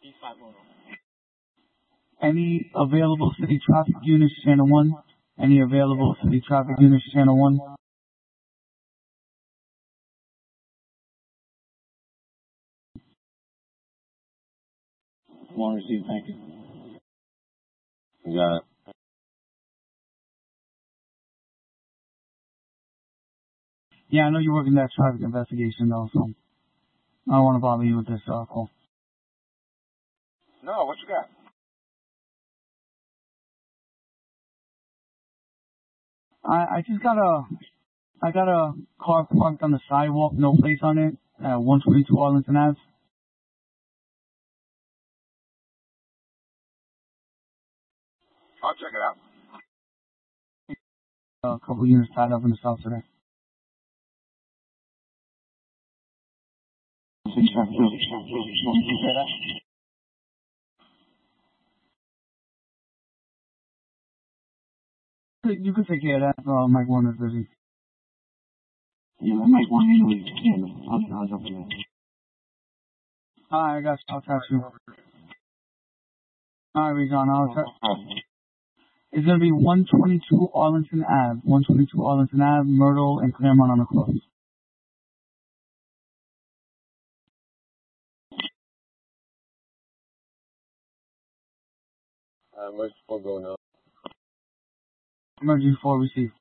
Any available city traffic units, channel 1? Any available city traffic units, channel 1? One received, thank you. You got it. Yeah, I know you're working that traffic investigation though, so I don't want to bother you with this call. No, what you got? I got a car parked on the sidewalk, no place on it, at 122 Arlington Ave. I'll check it out. A couple units tied up in the south today. You can take care of that. Mike Warner's busy. Yeah, Mike Warner. I'll jump in there. Alright, I got you. I'll text you. Alright, Rejon, I'll text. It's gonna be 122 Arlington Ave. 122 Arlington Ave, Myrtle, and Claremont on the cross. Where's the phone going now? Emergency 4 received.